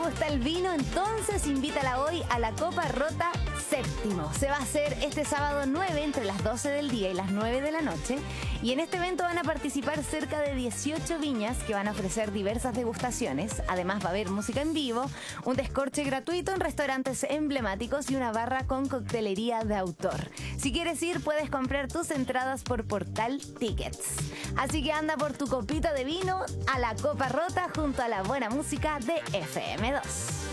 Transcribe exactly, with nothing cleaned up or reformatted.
gusta el vino? Entonces invítala hoy a la Copa Rota Séptimo. Se va a hacer este sábado nueve entre las doce del día y las nueve de la noche. Y en este evento van a participar cerca de dieciocho viñas que van a ofrecer diversas degustaciones. Además va a haber música en vivo, un descorche gratuito en restaurantes emblemáticos y una barra con coctelería de autor. Si quieres ir, puedes comprar tus entradas por Portal Tickets. Así que anda por tu copita de vino a la Copa Rota junto a la buena música de F M dos.